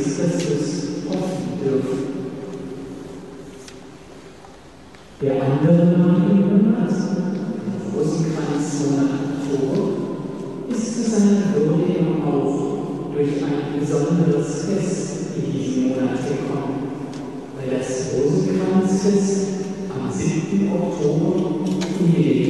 Christus hoffen dürfen. Der andere Marienmonat, der Rosenkranzmonat Oktober, ist zu seiner Würdigung auch durch ein besonderes Fest in diesem Monat gekommen, weil das Rosenkranzfest am 7. Oktober in